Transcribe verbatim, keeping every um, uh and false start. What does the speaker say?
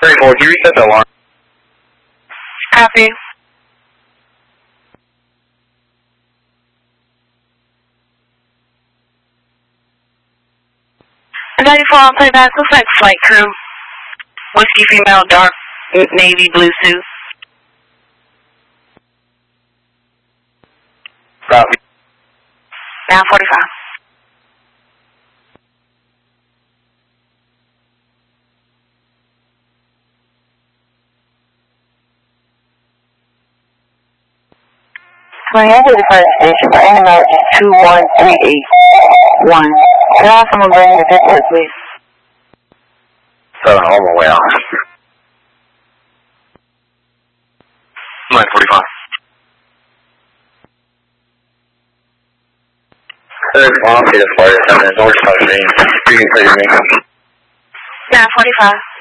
thirty-four, can you reset the alarm? Copy. ninety-four on playback, looks like flight crew. Whiskey female, dark navy blue suit. Copy. Now forty-five. Miami Department Station for animal two one three eight one. Can I have someone bring the dispatch, please? Seven, all the way off. nine forty-five. There's one off to the Florida seven, North South Main. You can clear your makeup. nine forty-five.